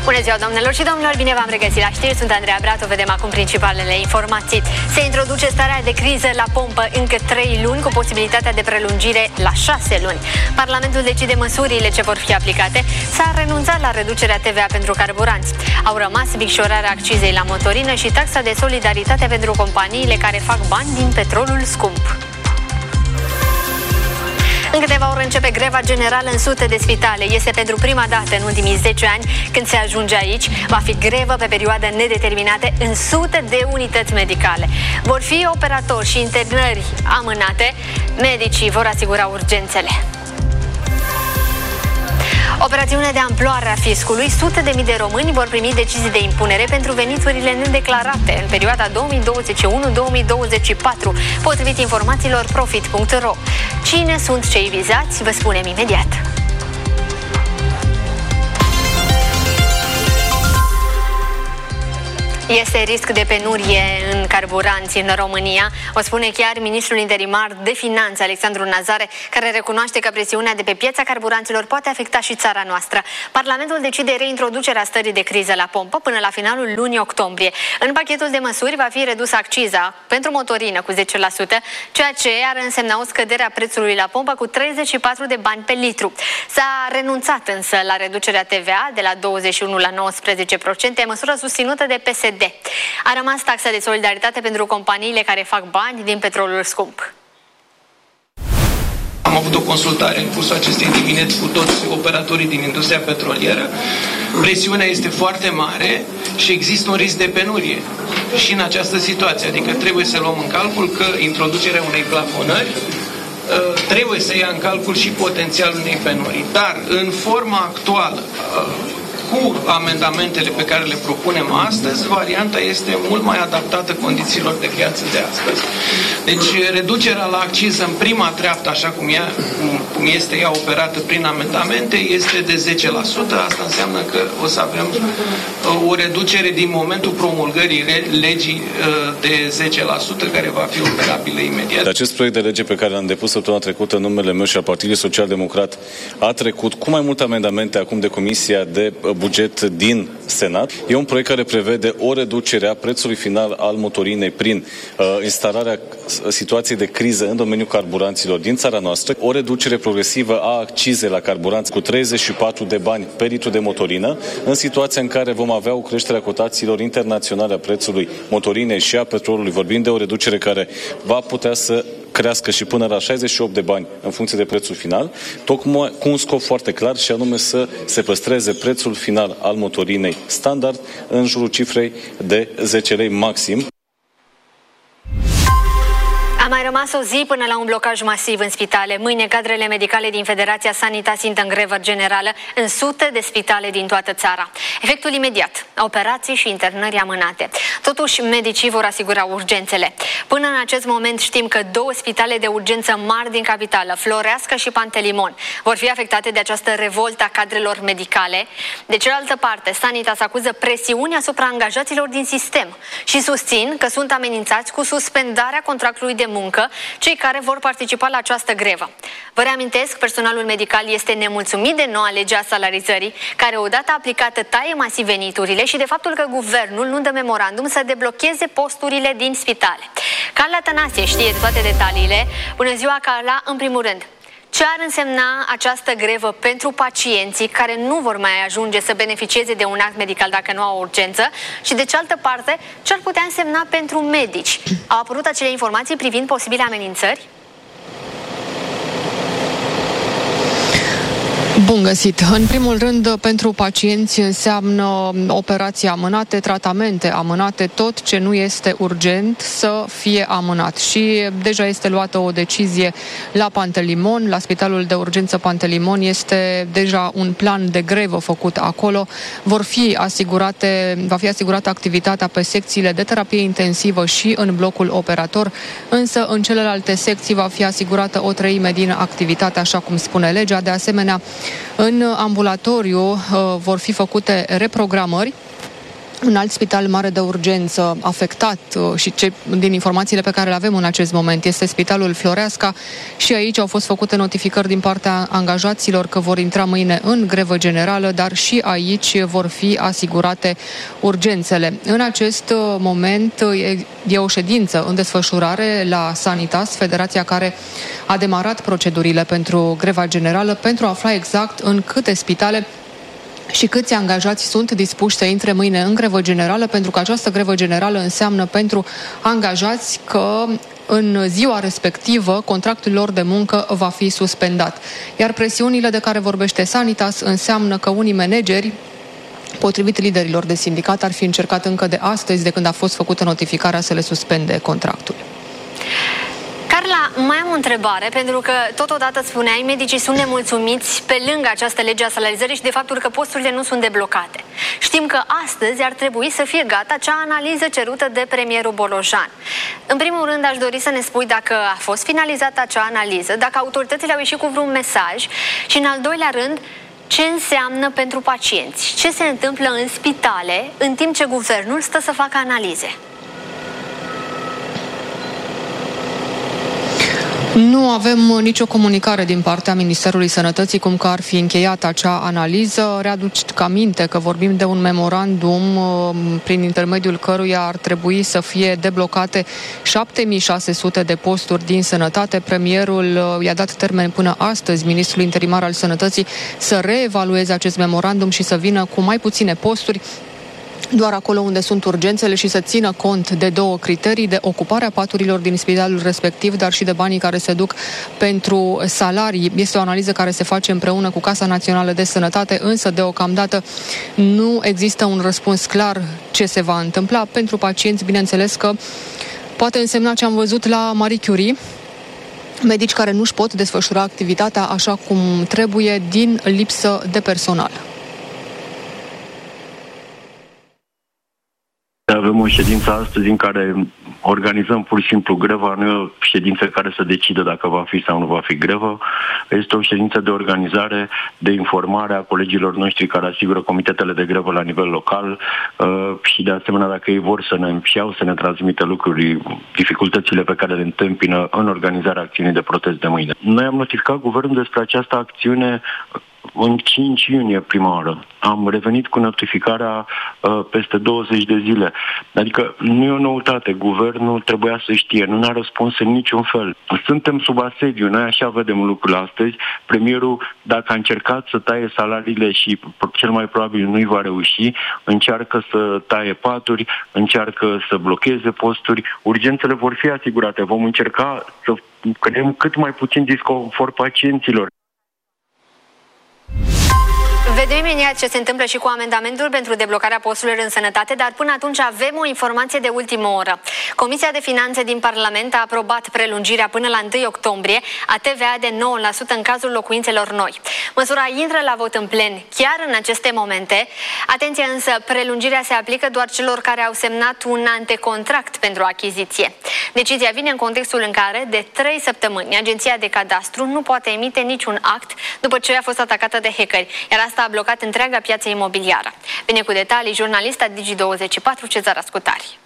Bună ziua, doamnelor și domnilor, bine v-am regăsit la știri, sunt Andreea Bratu, vedem acum principalele informații. Se introduce starea de criză la pompă încă 3 luni, cu posibilitatea de prelungire la 6 luni. Parlamentul decide măsurile ce vor fi aplicate. S-a renunțat la reducerea TVA pentru carburanți. Au rămas micșorarea accizei la motorină și taxa de solidaritate pentru companiile care fac bani din petrolul scump. În câteva ore începe greva generală în sute de spitale. Este pentru prima dată în ultimii 10 ani când se ajunge aici. Va fi grevă pe perioadă nedeterminată în sute de unități medicale. Vor fi operatori și internări amânate. Medicii vor asigura urgențele. Operațiune de amploare a fiscului, sute de mii de români vor primi decizii de impunere pentru veniturile nedeclarate în perioada 2021-2024, potrivit informațiilor profit.ro. Cine sunt cei vizați? Vă spunem imediat. Este risc de penurie în carburanți în România, o spune chiar ministrul interimar de finanțe, Alexandru Nazare, care recunoaște că presiunea de pe piața carburanților poate afecta și țara noastră. Parlamentul decide reintroducerea stării de criză la pompă până la finalul lunii octombrie. În pachetul de măsuri va fi redusă acciza pentru motorină cu 10%, ceea ce ar însemna o scădere a prețului la pompă cu 34 de bani pe litru. S-a renunțat însă la reducerea TVA de la 21 la 19%, măsură susținută de PSD. A rămas taxa de solidaritate pentru companiile care fac bani din petrolul scump. Am avut o consultare în cursul acestei dimineți cu toți operatorii din industria petrolieră. Presiunea este foarte mare și există un risc de penurie și în această situație. Adică trebuie să luăm în calcul că introducerea unei plafonări trebuie să ia în calcul și potențialul unei penurii. Dar în forma actuală, cu amendamentele pe care le propunem astăzi, varianta este mult mai adaptată condițiilor de piață de astăzi. Deci, reducerea la acciză în prima treaptă, așa cum este ea operată prin amendamente, este de 10%. Asta înseamnă că o să avem o reducere din momentul promulgării legii de 10%, care va fi operabilă imediat. Acest proiect de lege pe care l-am depus săptămâna trecută în numele meu și al Partidului Social Democrat a trecut cu mai multe amendamente acum de Comisia de Buget din Senat. E un proiect care prevede o reducere a prețului final al motorinei prin instalarea situației de criză în domeniul carburanților din țara noastră, o reducere progresivă a accizei la carburanți cu 34 de bani pe litru de motorină, în situația în care vom avea o creștere a cotațiilor internaționale a prețului motorinei și a petrolului, vorbind de o reducere care va putea să crească și până la 68 de bani în funcție de prețul final, tocmai cu un scop foarte clar și anume să se păstreze prețul final al motorinei standard în jurul cifrei de 10 lei maxim. A mai rămas o zi până la un blocaj masiv în spitale. Mâine, cadrele medicale din Federația Sanitas intră în grevă generală în sute de spitale din toată țara. Efectul imediat, operații și internări amânate. Totuși, medicii vor asigura urgențele. Până în acest moment știm că 2 spitale de urgență mari din capitală, Floreasca și Pantelimon, vor fi afectate de această revoltă a cadrelor medicale. De cealaltă parte, Sanitas acuză presiuni asupra angajaților din sistem și susțin că sunt amenințați cu suspendarea contractului de muncă cei care vor participa la această grevă. Vă reamintesc, personalul medical este nemulțumit de noua lege a salarizării, care odată aplicată taie masiv veniturile și de faptul că guvernul nu dă memorandum să deblocheze posturile din spitale. Carla Tănase știe toate detaliile. Bună ziua, Carla! În primul rând, ce ar însemna această grevă pentru pacienții care nu vor mai ajunge să beneficieze de un act medical dacă nu au urgență? Și de cealaltă parte, ce ar putea însemna pentru medici? Au apărut acele informații privind posibile amenințări? Bun găsit! În primul rând, pentru pacienți înseamnă operații amânate, tratamente amânate, tot ce nu este urgent să fie amânat. Și deja este luată o decizie la Pantelimon, la Spitalul de Urgență Pantelimon este deja un plan de grevă făcut acolo. Va fi asigurată activitatea pe secțiile de terapie intensivă și în blocul operator, însă în celelalte secții va fi asigurată o treime din activitate, așa cum spune legea. De asemenea, în ambulatoriu vor fi făcute reprogramări un alt spital mare de urgență afectat și din informațiile pe care le avem în acest moment este Spitalul Floreasca și aici au fost făcute notificări din partea angajaților că vor intra mâine în grevă generală, dar și aici vor fi asigurate urgențele. În acest moment e o ședință în desfășurare la Sanitas, federația care a demarat procedurile pentru greva generală, pentru a afla exact în câte spitale și câți angajați sunt dispuși să intre mâine în grevă generală, pentru că această grevă generală înseamnă pentru angajați că în ziua respectivă contractul lor de muncă va fi suspendat. Iar presiunile de care vorbește Sanitas înseamnă că unii manageri, potrivit liderilor de sindicat, ar fi încercat încă de astăzi, de când a fost făcută notificarea, să le suspende contractul. Carla, mai am o întrebare, pentru că totodată spuneai, medicii sunt nemulțumiți pe lângă această lege a salarizării și de faptul că posturile nu sunt deblocate. Știm că astăzi ar trebui să fie gata acea analiză cerută de premierul Bolojan. În primul rând, aș dori să ne spui dacă a fost finalizată acea analiză, dacă autoritățile au ieșit cu vreun mesaj și, în al doilea rând, ce înseamnă pentru pacienți? Ce se întâmplă în spitale în timp ce guvernul stă să facă analize? Nu avem nicio comunicare din partea Ministerului Sănătății cum că ar fi încheiat acea analiză. Readuc aminte că vorbim de un memorandum prin intermediul căruia ar trebui să fie deblocate 7600 de posturi din sănătate. Premierul i-a dat termen până astăzi ministrul interimar al Sănătății să reevalueze acest memorandum și să vină cu mai puține posturi, doar acolo unde sunt urgențele, și să țină cont de două criterii: de ocuparea paturilor din spitalul respectiv, dar și de banii care se duc pentru salarii. Este o analiză care se face împreună cu Casa Națională de Sănătate, însă deocamdată nu există un răspuns clar ce se va întâmpla. Pentru pacienți, bineînțeles că poate însemna ce am văzut la Marie Curie, medici care nu își pot desfășura activitatea așa cum trebuie din lipsă de personal. Avem o ședință astăzi în care organizăm pur și simplu greva, nu e o ședință care să decide dacă va fi sau nu va fi grevă. Este o ședință de organizare, de informare a colegilor noștri care asigură comitetele de grevă la nivel local și de asemenea, dacă ei vor să ne transmită lucruri, dificultățile pe care le întâmpină în organizarea acțiunii de protest de mâine. Noi am notificat guvernul despre această acțiune în 5 iunie prima oară. Am revenit cu notificarea peste 20 de zile. Adică nu e o noutate. Guvernul trebuia să știe. Nu ne-a răspuns în niciun fel. Suntem sub asediu. Noi așa vedem lucrurile astăzi. Premierul, dacă a încercat să taie salariile și cel mai probabil nu-i va reuși, încearcă să taie paturi, încearcă să blocheze posturi. Urgențele vor fi asigurate. Vom încerca să creăm cât mai puțin disconfort pacienților. Vedem imediat ce se întâmplă și cu amendamentul pentru deblocarea posturilor în sănătate, dar până atunci avem o informație de ultimă oră. Comisia de Finanțe din Parlament a aprobat prelungirea până la 1 octombrie a TVA de 9% în cazul locuințelor noi. Măsura intră la vot în plen chiar în aceste momente. Atenție însă, prelungirea se aplică doar celor care au semnat un antecontract pentru achiziție. Decizia vine în contextul în care, de 3 săptămâni, Agenția de Cadastru nu poate emite niciun act după ce a fost atacată de hackeri, iar asta a blocat întreaga piață imobiliară. Vine cu detalii jurnalista Digi24, Cezara Scutari.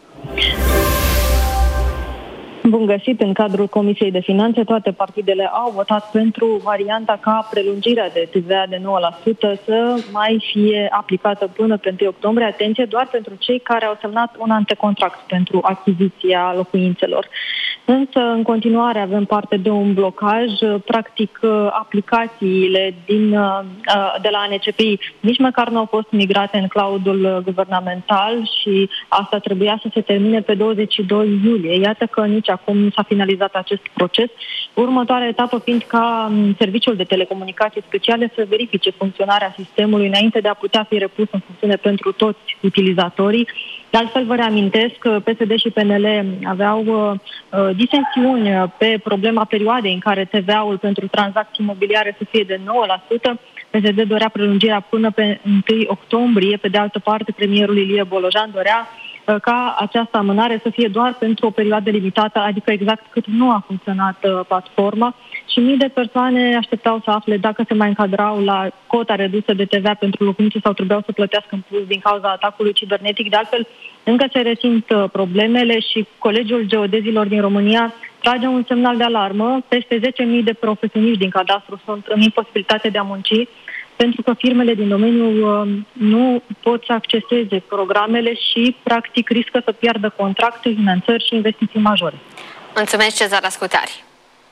Bun găsit! În cadrul Comisiei de Finanțe, toate partidele au votat pentru varianta ca prelungirea de TVA de 9% să mai fie aplicată până pe 1 octombrie. Atenție, doar pentru cei care au semnat un antecontract pentru achiziția locuințelor. Însă, în continuare, avem parte de un blocaj. Practic, aplicațiile de la ANCPI nici măcar nu au fost migrate în cloudul guvernamental și asta trebuia să se termine pe 22 iulie. Iată că nici acum nu s-a finalizat acest proces. Următoarea etapă fiind ca Serviciul de Telecomunicații Speciale să verifice funcționarea sistemului înainte de a putea fi repus în funcțiune pentru toți utilizatorii. De altfel, vă reamintesc că PSD și PNL aveau disensiuni pe problema perioadei în care TVA-ul pentru tranzacții imobiliare să fie de 9%. PSD dorea prelungirea până pe 1 octombrie. Pe de altă parte, premierul Ilie Bolojan dorea ca această amânare să fie doar pentru o perioadă limitată, adică exact cât nu a funcționat platforma, și mii de persoane așteptau să afle dacă se mai încadrau la cota redusă de TVA pentru locuințe sau trebuiau să plătească în plus din cauza atacului cibernetic. De altfel, încă se resimt problemele și Colegiul Geodezilor din România trage un semnal de alarmă. Peste 10.000 de profesioniști din cadastru sunt în imposibilitate de a munci, pentru că firmele din domeniu nu pot să acceseze programele și, practic, riscă să piardă contracte, finanțări și investiții majore. Mulțumesc, Cezar Ascutari.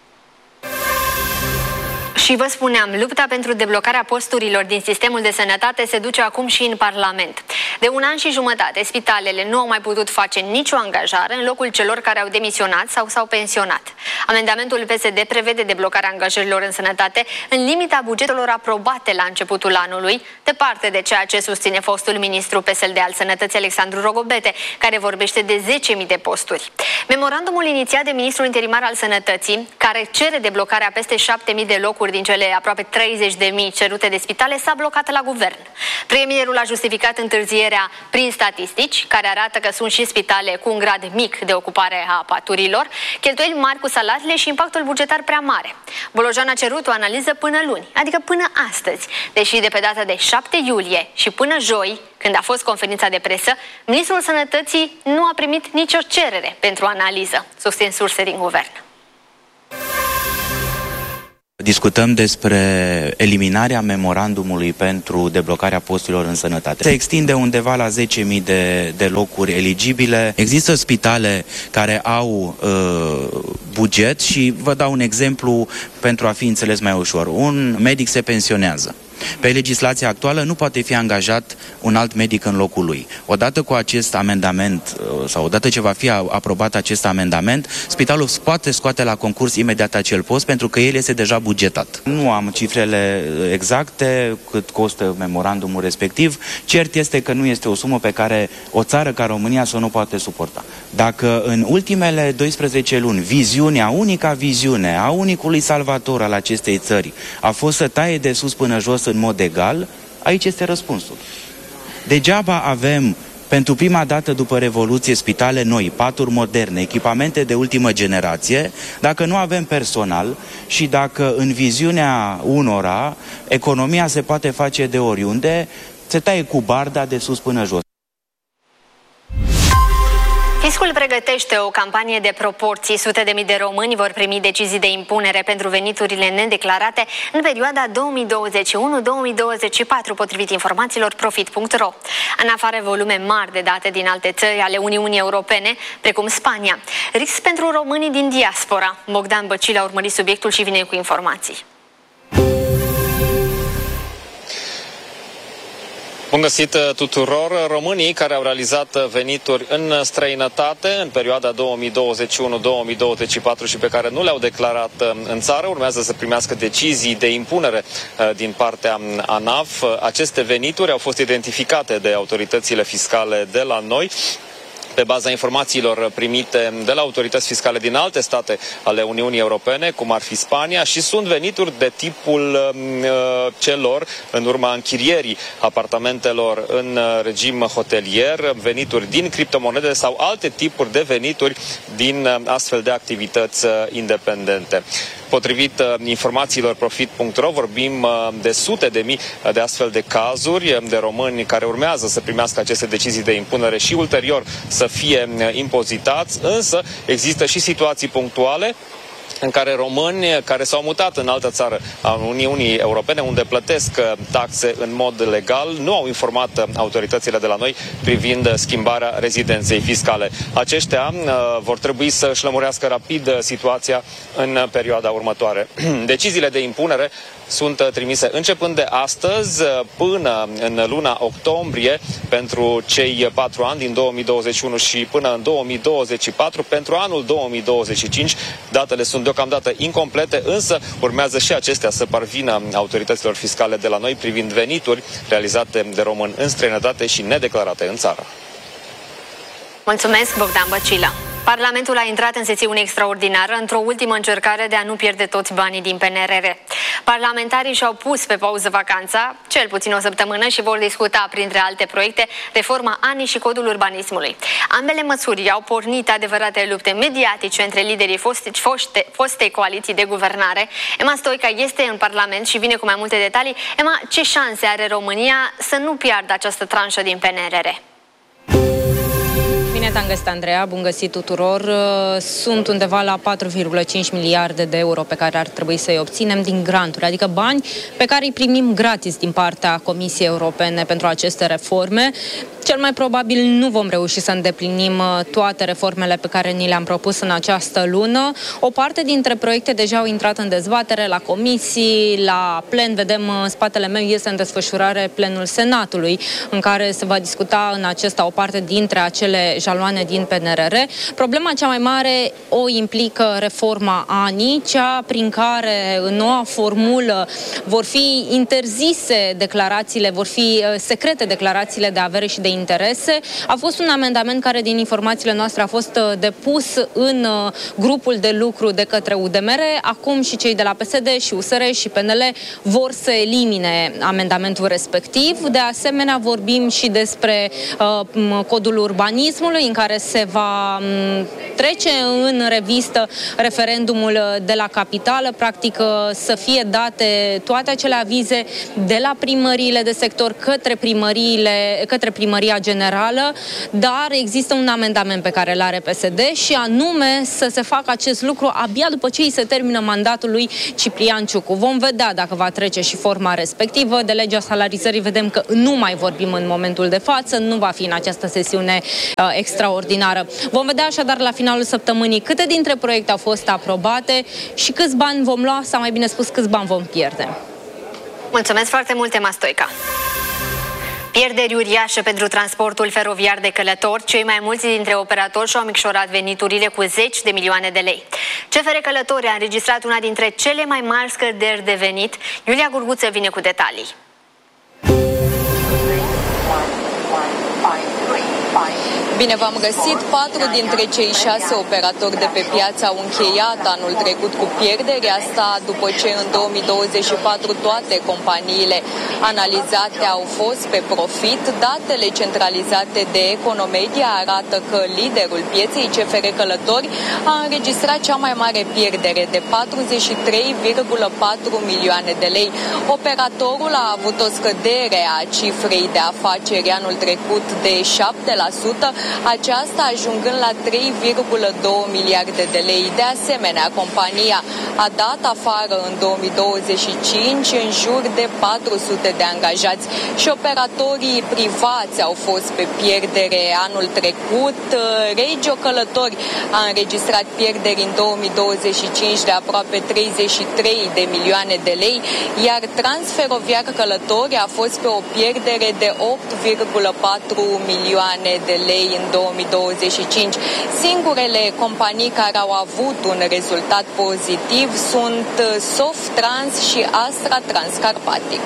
Și vă spuneam, lupta pentru deblocarea posturilor din sistemul de sănătate se duce acum și în Parlament. De 1 an și jumătate, spitalele nu au mai putut face nicio angajare în locul celor care au demisionat sau s-au pensionat. Amendamentul PSD prevede deblocarea angajărilor în sănătate în limita bugetelor aprobate la începutul anului, departe de ceea ce susține fostul ministru PSD al Sănătății Alexandru Rogobete, care vorbește de 10.000 de posturi. Memorandumul inițiat de ministrul interimar al Sănătății, care cere deblocarea peste 7.000 de locuri din cele aproape 30.000 cerute de spitale, s-a blocat la guvern. Premierul a justificat întârzierea prin statistici, care arată că sunt și spitale cu un grad mic de ocupare a paturilor, cheltuieli mari cu salariile și impactul bugetar prea mare. Bolojan a cerut o analiză până luni, adică până astăzi, deși de pe data de 7 iulie și până joi, când a fost conferința de presă, ministrul Sănătății nu a primit nicio cerere pentru analiză, susțin surse din guvern. Discutăm despre eliminarea memorandumului pentru deblocarea posturilor în sănătate. Se extinde undeva la 10.000 de locuri eligibile. Există spitale care au buget și vă dau un exemplu pentru a fi înțeles mai ușor. Un medic se pensionează. Pe legislația actuală nu poate fi angajat un alt medic în locul lui. Odată cu acest amendament, sau odată ce va fi aprobat acest amendament, spitalul poate scoate la concurs imediat acel post, pentru că el este deja bugetat. Nu am cifrele exacte, cât costă memorandumul respectiv. Cert este că nu este o sumă pe care o țară ca România să nu poate suporta. Dacă în ultimele 12 luni unica viziune a unicului salvator al acestei țări a fost să taie de sus până jos în mod egal, aici este răspunsul. Degeaba avem pentru prima dată după Revoluție spitale noi, paturi moderne, echipamente de ultimă generație, dacă nu avem personal și dacă în viziunea unora economia se poate face de oriunde, se taie cu barda de sus până jos. Fiscul pregătește o campanie de proporții. Sute de mii de români vor primi decizii de impunere pentru veniturile nedeclarate în perioada 2021-2024, potrivit informațiilor Profit.ro. În afară volume mari de date din alte țări ale Uniunii Europene, precum Spania. Risc pentru românii din diaspora. Bogdan Băcilă a urmărit subiectul și vine cu informații. Bun găsit tuturor! Românii care au realizat venituri în străinătate în perioada 2021-2024 și pe care nu le-au declarat în țară urmează să primească decizii de impunere din partea ANAF. Aceste venituri au fost identificate de autoritățile fiscale de la noi pe baza informațiilor primite de la autorități fiscale din alte state ale Uniunii Europene, cum ar fi Spania, și sunt venituri de tipul celor în urma închirierii apartamentelor în regim hotelier, venituri din criptomonede sau alte tipuri de venituri din astfel de activități independente. Potrivit informațiilor Profit.ro, vorbim de sute de mii de astfel de cazuri de români care urmează să primească aceste decizii de impunere și ulterior să fie impozitați, însă există și situații punctuale în care români care s-au mutat în altă țară a Uniunii Europene, unde plătesc taxe în mod legal, nu au informat autoritățile de la noi privind schimbarea rezidenței fiscale. Aceștia vor trebui să își lămurească rapid situația în perioada următoare. Deciziile de impunere sunt trimise începând de astăzi până în luna octombrie pentru cei 4 ani din 2021 și până în 2024. Pentru anul 2025 datele sunt deocamdată incomplete, însă urmează și acestea să parvină autorităților fiscale de la noi privind venituri realizate de români în străinătate și nedeclarate în țară. Mulțumesc, Bogdan Băcilă. Parlamentul a intrat în sesiune extraordinară într-o ultimă încercare de a nu pierde toți banii din PNRR. Parlamentarii și-au pus pe pauză vacanța, cel puțin o săptămână, și vor discuta, printre alte proiecte, reforma ANI și codul urbanismului. Ambele măsuri au pornit adevărate lupte mediatice între liderii fostei coaliții de guvernare. Emma Stoica este în Parlament și vine cu mai multe detalii. Emma, ce șanse are România să nu piardă această tranșă din PNRR? Bine te-am găsit, Andreea, bun găsit tuturor. Sunt undeva la 4,5 miliarde de euro pe care ar trebui să-i obținem din granturi, adică bani pe care îi primim gratis din partea Comisiei Europene pentru aceste reforme. Cel mai probabil nu vom reuși să îndeplinim toate reformele pe care ni le-am propus în această lună. O parte dintre proiecte deja au intrat în dezbatere la comisii, la plen. Vedem în spatele meu este în desfășurare plenul Senatului, în care se va discuta în acesta o parte dintre acele jaloane din PNRR. Problema cea mai mare o implică reforma ANI, cea prin care în noua formulă vor fi interzise declarațiile, vor fi secrete declarațiile de avere și de interese. A fost un amendament care, din informațiile noastre, a fost depus în grupul de lucru de către UDMR. Acum și cei de la PSD și USR și PNL vor să elimine amendamentul respectiv. De asemenea, vorbim și despre codul urbanismului, în care se va trece în revistă referendumul de la capitală, practic să fie date toate acele avize de la primăriile de sector către primăria generală, dar există un amendament pe care îl are PSD și anume să se facă acest lucru abia după ce îi se termină mandatul lui Ciprian Ciucu. Vom vedea dacă va trece și forma respectivă. De legea salarizării vedem că nu mai vorbim în momentul de față, nu va fi în această sesiune extraordinară. Vom vedea așadar la finalul săptămânii câte dintre proiecte au fost aprobate și câți bani vom lua, sau mai bine spus, câți bani vom pierde. Mulțumesc foarte mult, Emma Stoica. Pierderi uriașe pentru transportul feroviar de călători. Cei mai mulți dintre operatori și-au micșorat veniturile cu 10 de milioane de lei. CFR Călători a înregistrat una dintre cele mai mari scăderi de venit. Iulia Gurguță vine cu detalii. Bine v-am găsit! 4 dintre cei 6 operatori de pe piață au încheiat anul trecut cu pierderi, asta după ce în 2024 toate companiile analizate au fost pe profit. Datele centralizate de Economedia arată că liderul pieței, CFR Călători, a înregistrat cea mai mare pierdere de 43,4 milioane de lei. Operatorul a avut o scădere a cifrei de afaceri anul trecut de 7%, aceasta ajungând la 3,2 miliarde de lei. De asemenea, compania a dat afară în 2025 în jur de 400 de angajați și operatorii privați au fost pe pierdere anul trecut. Regio Călători a înregistrat pierderi în 2025 de aproape 33 de milioane de lei, iar Transferoviar Călători a fost pe o pierdere de 8,4 milioane de lei în 2025. Singurele companii care au avut un rezultat pozitiv sunt Softrans și Astra Transcarpatic.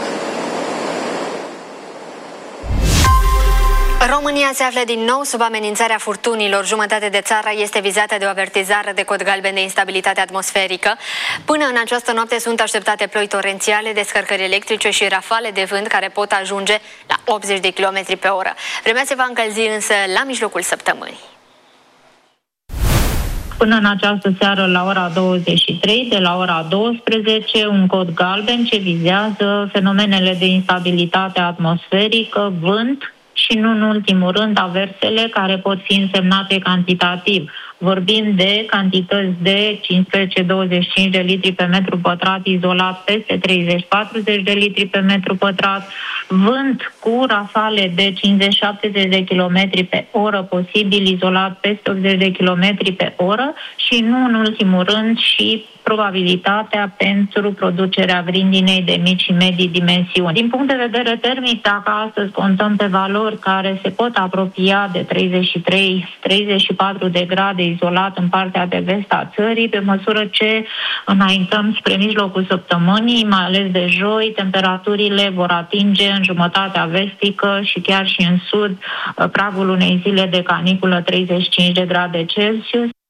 România se află din nou sub amenințarea furtunilor. Jumătate de țară este vizată de o avertizare de cod galben de instabilitate atmosferică. Până în această noapte sunt așteptate ploi torențiale, descărcări electrice și rafale de vânt care pot ajunge la 80 de km pe oră. Vremea se va încălzi însă la mijlocul săptămânii. Până în această seară, la ora 23, de la ora 12, un cod galben ce vizează fenomenele de instabilitate atmosferică, vânt și, nu în ultimul rând, aversele care pot fi însemnate cantitativ. Vorbim de cantități de 15-25 de litri pe metru pătrat izolat peste 30-40 de litri pe metru pătrat, vânt cu rafale de 50-70 de km pe oră, posibil izolat peste 80 de km pe oră și, nu în ultimul rând, și probabilitatea pentru producerea vrindinei de mici și medii dimensiuni. Din punct de vedere termic, dacă astăzi contăm pe valori care se pot apropia de 33-34 de grade izolat în partea de vest a țării, pe măsură ce înaintăm spre mijlocul săptămânii, mai ales de joi, temperaturile vor atinge în jumătatea vestică și chiar și în sud pragul unei zile de caniculă 35 de grade Celsius.